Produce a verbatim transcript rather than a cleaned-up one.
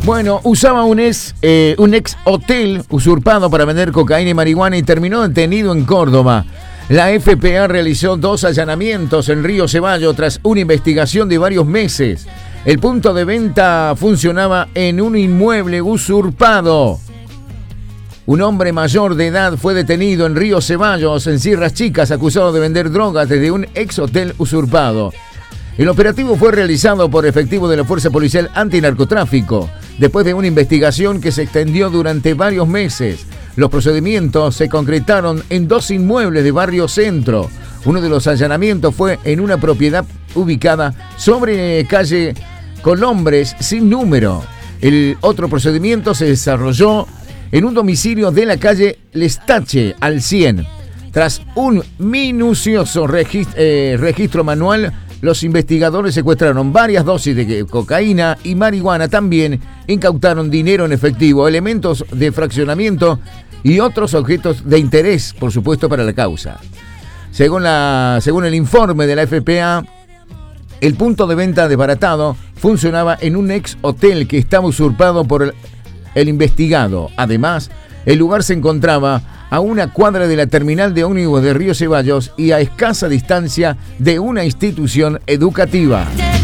Bueno, usaba un ex, eh, un ex hotel usurpado para vender cocaína y marihuana y terminó detenido en Córdoba. La F P A realizó dos allanamientos en Río Ceballos tras una investigación de varios meses. El punto de venta funcionaba en un inmueble usurpado. Un hombre mayor de edad fue detenido en Río Ceballos, en Sierras Chicas, acusado de vender drogas desde un ex hotel usurpado. El operativo fue realizado por efectivos de la Fuerza Policial Antinarcotráfico, después de una investigación que se extendió durante varios meses. Los procedimientos se concretaron en dos inmuebles de Barrio Centro. Uno de los allanamientos fue en una propiedad ubicada sobre calle Colombres sin número. El otro procedimiento se desarrolló en un domicilio de la calle Lestache al cien. Tras un minucioso registro, eh, registro manual, los investigadores secuestraron varias dosis de cocaína y marihuana. También incautaron dinero en efectivo, elementos de fraccionamiento y otros objetos de interés, por supuesto, para la causa. Según, la, según el informe de la F P A, el punto de venta desbaratado funcionaba en un ex hotel que estaba usurpado por el, el investigado. Además, el lugar se encontraba a una cuadra de la terminal de ómnibus de Río Ceballos y a escasa distancia de una institución educativa.